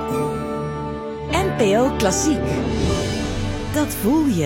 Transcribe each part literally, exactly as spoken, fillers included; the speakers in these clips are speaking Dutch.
N P O Klassiek. Dat voel je.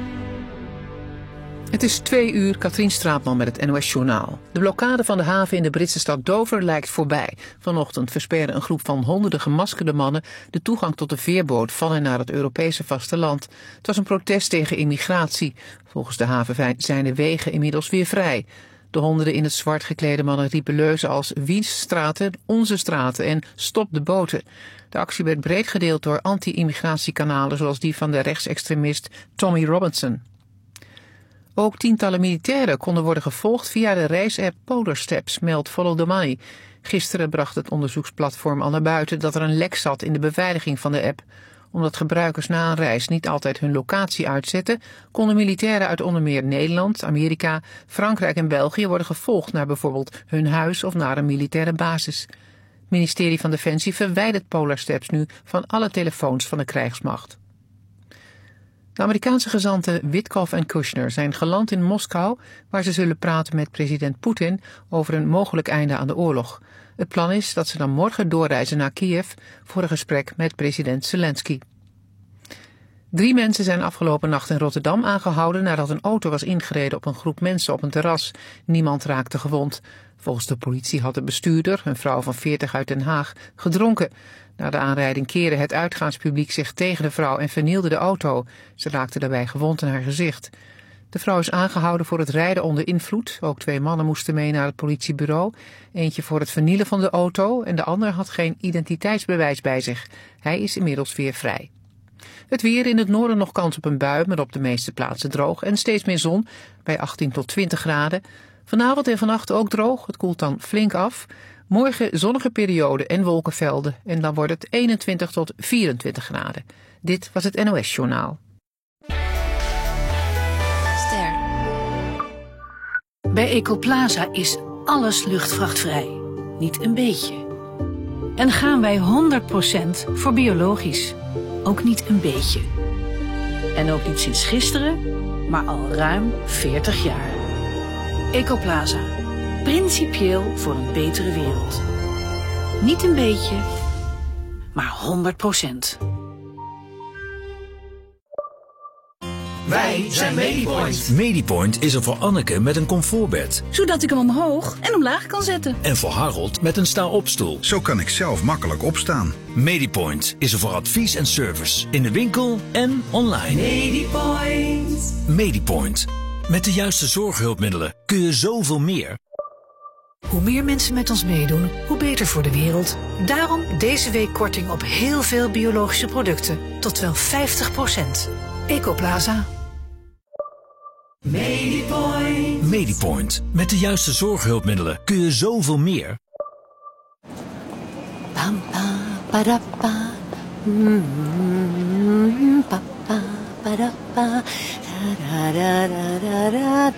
Het is twee uur, Katrien Straatman met het N O S-journaal. De blokkade van de haven in de Britse stad Dover lijkt voorbij. Vanochtend versperren een groep van honderden gemaskerde mannen de toegang tot de veerboot van en naar het Europese vasteland. Het was een protest tegen immigratie. Volgens de haven zijn de wegen inmiddels weer vrij. De honderden in het zwart geklede mannen riepen leuzen als wiens straten, onze straten en stop de boten. De actie werd breed gedeeld door anti-immigratiekanalen zoals die van de rechtsextremist Tommy Robinson. Ook tientallen militairen konden worden gevolgd via de reisapp Polar Steps, meldt Follow the Money. Gisteren bracht het onderzoeksplatform al naar buiten dat er een lek zat in de beveiliging van de app. Omdat gebruikers na een reis niet altijd hun locatie uitzetten, konden militairen uit onder meer Nederland, Amerika, Frankrijk en België worden gevolgd naar bijvoorbeeld hun huis of naar een militaire basis. Het ministerie van Defensie verwijdert Polar Steps nu van alle telefoons van de krijgsmacht. De Amerikaanse gezanten Witkoff en Kushner zijn geland in Moskou, waar ze zullen praten met president Poetin over een mogelijk einde aan de oorlog. Het plan is dat ze dan morgen doorreizen naar Kiev voor een gesprek met president Zelensky. Drie mensen zijn afgelopen nacht in Rotterdam aangehouden nadat een auto was ingereden op een groep mensen op een terras. Niemand raakte gewond. Volgens de politie had de bestuurder, een vrouw van veertig uit Den Haag, gedronken. Na de aanrijding keerde het uitgaanspubliek zich tegen de vrouw en vernielde de auto. Ze raakte daarbij gewond in haar gezicht. De vrouw is aangehouden voor het rijden onder invloed. Ook twee mannen moesten mee naar het politiebureau. Eentje voor het vernielen van de auto en de ander had geen identiteitsbewijs bij zich. Hij is inmiddels weer vrij. Het weer: in het noorden nog kans op een bui, maar op de meeste plaatsen droog en steeds meer zon bij achttien tot twintig graden. Vanavond en vannacht ook droog, het koelt dan flink af. Morgen zonnige periode en wolkenvelden en dan wordt het eenentwintig tot vierentwintig graden. Dit was het N O S-journaal. Ster. Bij Ecoplaza is alles luchtvrachtvrij. Niet een beetje. En gaan wij honderd procent voor biologisch. Ook niet een beetje. En ook niet sinds gisteren, maar al ruim veertig jaar. Ecoplaza. Principieel voor een betere wereld. Niet een beetje, maar honderd procent. Wij zijn Medipoint. Medipoint is er voor Anneke met een comfortbed. Zodat ik hem omhoog en omlaag kan zetten. En voor Harold met een sta-opstoel. Zo kan ik zelf makkelijk opstaan. Medipoint is er voor advies en service. In de winkel en online. Medipoint. Medipoint. Met de juiste zorghulpmiddelen kun je zoveel meer. Hoe meer mensen met ons meedoen, hoe beter voor de wereld. Daarom deze week korting op heel veel biologische producten. Tot wel vijftig procent. Ecoplaza. Medipoint. Medipoint. Met de juiste zorghulpmiddelen kun je zoveel meer. Pam, pa, para, pa. Mm, pa, pa, para, pa. Da, da, da, da, da.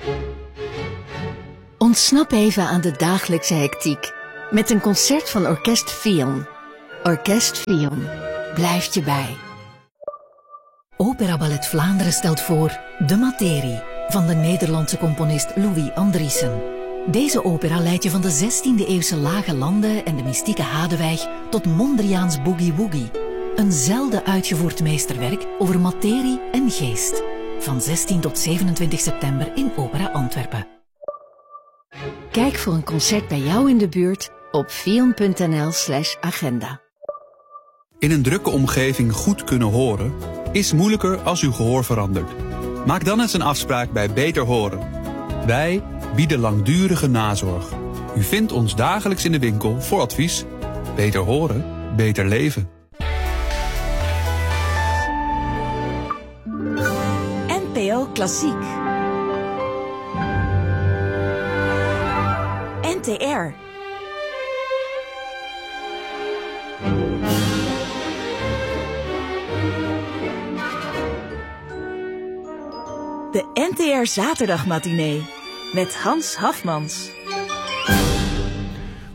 Ontsnap even aan de dagelijkse hectiek met een concert van Orkest Vion. Orkest Vion blijft je bij. Opera Ballet Vlaanderen stelt voor De Materie van de Nederlandse componist Louis Andriessen. Deze opera leidt je van de zestiende-eeuwse lage landen en de mystieke Hadewijk tot Mondriaans Boogie Woogie. Een zelden uitgevoerd meesterwerk over materie en geest. Van zestien tot zevenentwintig september in Opera Antwerpen. Kijk voor een concert bij jou in de buurt op vion.nl slash agenda. In een drukke omgeving goed kunnen horen is moeilijker als uw gehoor verandert. Maak dan eens een afspraak bij Beter Horen. Wij bieden langdurige nazorg. U vindt ons dagelijks in de winkel voor advies. Beter horen, beter leven. N P O Klassiek. N T R. De N T R Zaterdagmatinee met Hans Hafmans.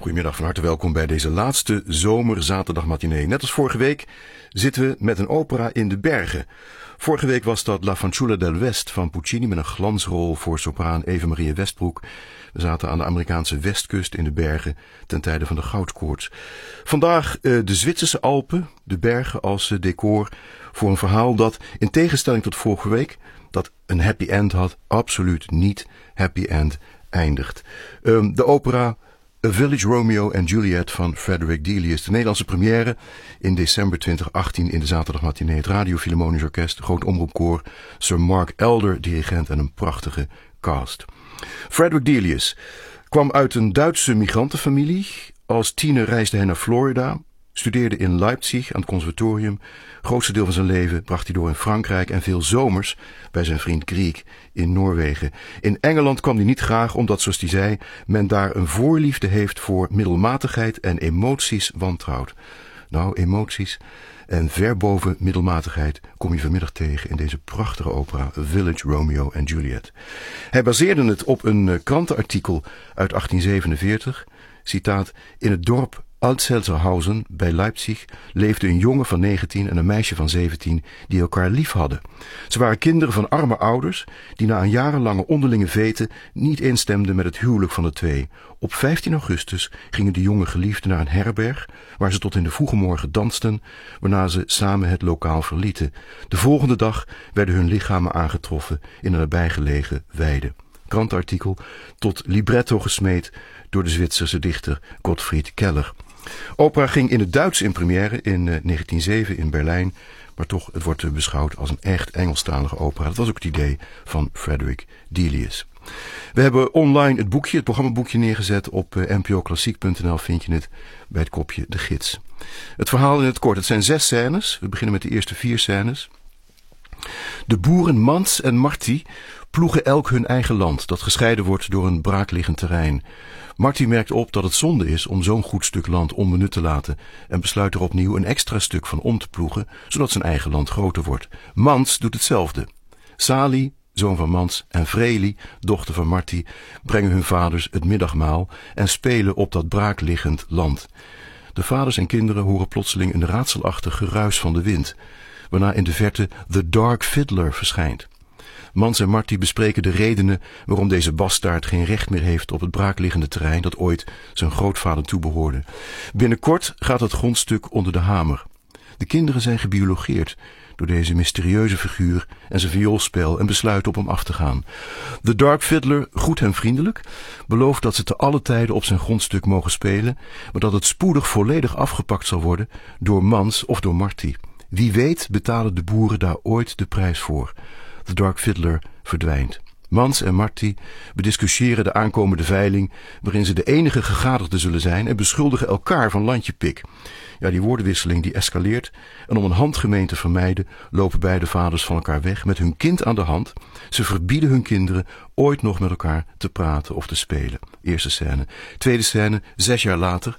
Goedemiddag, van harte welkom bij deze laatste zomerzaterdagmatinee. Net als vorige week zitten we met een opera in de bergen. Vorige week was dat La Fanciulla del West van Puccini met een glansrol voor sopraan Eva Maria Westbroek. We zaten aan de Amerikaanse westkust in de bergen ten tijde van de goudkoorts. Vandaag uh, de Zwitserse Alpen, de bergen als uh, decor voor een verhaal dat in tegenstelling tot vorige week, dat een happy end had, absoluut niet happy end eindigt. Um, de opera A Village Romeo and Juliet van Frederick Delius. De Nederlandse première in december twintig achttien in de zaterdagmatinee. Het Radio Philharmonisch Orkest, groot omroepkoor, Sir Mark Elder, dirigent en een prachtige cast. Frederick Delius kwam uit een Duitse migrantenfamilie. Als tiener reisde hij naar Florida, studeerde in Leipzig aan het conservatorium. Het grootste deel van zijn leven bracht hij door in Frankrijk en veel zomers bij zijn vriend Grieg in Noorwegen. In Engeland kwam hij niet graag omdat, zoals hij zei, men daar een voorliefde heeft voor middelmatigheid en emoties wantrouwt. Nou, emoties en ver boven middelmatigheid kom je vanmiddag tegen in deze prachtige opera A Village Romeo and Juliet. Hij baseerde het op een krantenartikel uit achttien zevenenveertig. Citaat: in het dorp Altselzerhausen bij Leipzig leefde een jongen van negentien en een meisje van zeventien die elkaar lief hadden. Ze waren kinderen van arme ouders die na een jarenlange onderlinge vete niet instemden met het huwelijk van de twee. Op vijftien augustus gingen de jonge geliefden naar een herberg waar ze tot in de vroege morgen dansten, waarna ze samen het lokaal verlieten. De volgende dag werden hun lichamen aangetroffen in een nabijgelegen weide. Krantenartikel tot libretto gesmeed door de Zwitserse dichter Gottfried Keller. Opera ging in het Duits in première in uh, negentien zeven in Berlijn, maar toch, het wordt uh, beschouwd als een echt Engelstalige opera. Dat was ook het idee van Frederick Delius. We hebben online het boekje, het programmaboekje neergezet. Op uh, n p o klassiek punt n l vind je het bij het kopje De Gids. Het verhaal in het kort, het zijn zes scènes. We beginnen met de eerste vier scènes. De boeren Mans en Marti ploegen elk hun eigen land, dat gescheiden wordt door een braakliggend terrein. Marti merkt op dat het zonde is om zo'n goed stuk land onbenut te laten en besluit er opnieuw een extra stuk van om te ploegen, zodat zijn eigen land groter wordt. Mans doet hetzelfde. Sali, zoon van Mans, en Vreli, dochter van Marti, brengen hun vaders het middagmaal en spelen op dat braakliggend land. De vaders en kinderen horen plotseling een raadselachtig geruis van de wind, waarna in de verte The Dark Fiddler verschijnt. Mans en Marti bespreken de redenen waarom deze bastaard geen recht meer heeft op het braakliggende terrein dat ooit zijn grootvader toebehoorde. Binnenkort gaat het grondstuk onder de hamer. De kinderen zijn gebiologeerd door deze mysterieuze figuur en zijn vioolspel en besluiten op hem af te gaan. The Dark Fiddler groet hen vriendelijk, belooft dat ze te alle tijden op zijn grondstuk mogen spelen, maar dat het spoedig volledig afgepakt zal worden door Mans of door Marti. Wie weet betalen de boeren daar ooit de prijs voor. The Dark Fiddler verdwijnt. Mans en Marti bediscussiëren de aankomende veiling, waarin ze de enige gegadigden zullen zijn, en beschuldigen elkaar van landjepik. Ja, die woordenwisseling die escaleert, en om een handgemeen te vermijden lopen beide vaders van elkaar weg met hun kind aan de hand. Ze verbieden hun kinderen ooit nog met elkaar te praten of te spelen. Eerste scène. Tweede scène, zes jaar later.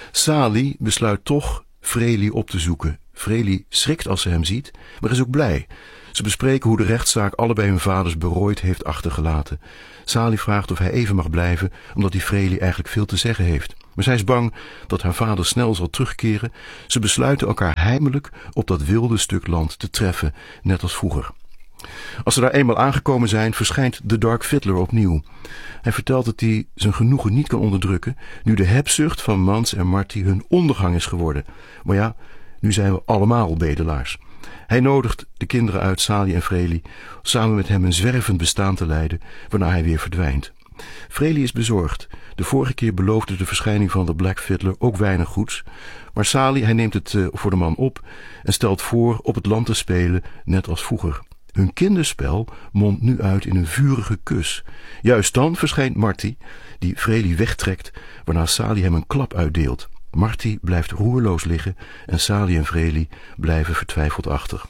Sali besluit toch Vreli op te zoeken. Vreli schrikt als ze hem ziet, maar is ook blij. Ze bespreken hoe de rechtszaak allebei hun vaders berooid heeft achtergelaten. Sali vraagt of hij even mag blijven, omdat die Vreli eigenlijk veel te zeggen heeft. Maar zij is bang dat haar vader snel zal terugkeren. Ze besluiten elkaar heimelijk op dat wilde stuk land te treffen, net als vroeger. Als ze daar eenmaal aangekomen zijn, verschijnt de Dark Fiddler opnieuw. Hij vertelt dat hij zijn genoegen niet kan onderdrukken, nu de hebzucht van Mans en Marti hun ondergang is geworden. Maar ja, nu zijn we allemaal bedelaars. Hij nodigt de kinderen uit, Sali en Vreli, samen met hem een zwervend bestaan te leiden, waarna hij weer verdwijnt. Vreli is bezorgd. De vorige keer beloofde de verschijning van de Black Fiddler ook weinig goeds, maar Sali, hij neemt het uh, voor de man op en stelt voor op het land te spelen, net als vroeger. Hun kinderspel mondt nu uit in een vurige kus. Juist dan verschijnt Marti, die Vreli wegtrekt, waarna Sali hem een klap uitdeelt. Marti blijft roerloos liggen en Sali en Vreli blijven vertwijfeld achter.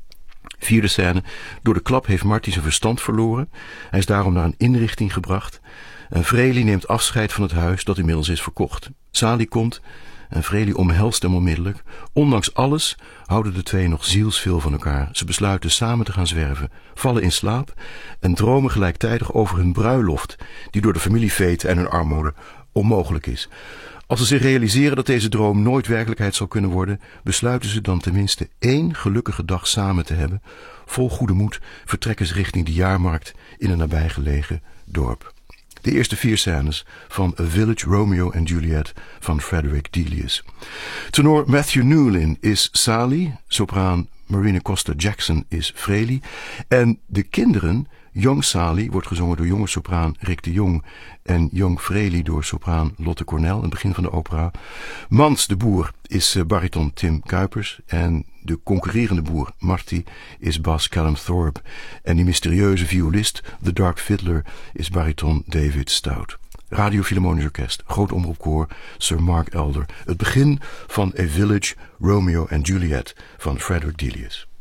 Vierde scène. Door de klap heeft Marti zijn verstand verloren. Hij is daarom naar een inrichting gebracht. En Vreli neemt afscheid van het huis dat inmiddels is verkocht. Sali komt en Vreli omhelst hem onmiddellijk. Ondanks alles houden de twee nog zielsveel van elkaar. Ze besluiten samen te gaan zwerven, vallen in slaap en dromen gelijktijdig over hun bruiloft, die door de familievete en hun armoede onmogelijk is. Als ze zich realiseren dat deze droom nooit werkelijkheid zal kunnen worden, besluiten ze dan tenminste één gelukkige dag samen te hebben. Vol goede moed vertrekken ze richting de jaarmarkt in een nabijgelegen dorp. De eerste vier scènes van A Village Romeo and Juliet van Frederick Delius. Tenor Matthew Newlin is Sally, sopraan Marina Costa Jackson is Freely en de kinderen, Young Sally wordt gezongen door jonge sopraan Rick de Jong en Young Freely door sopraan Lotte Cornell, in het begin van de opera. Mans de Boer is bariton Tim Kuipers en de concurrerende boer Marty is bas Callum Thorpe en die mysterieuze violist, The Dark Fiddler, is bariton David Stout. Radio Philharmonisch Orkest, Groot Omroepkoor, Sir Mark Elder. Het begin van A Village Romeo and Juliet van Frederick Delius.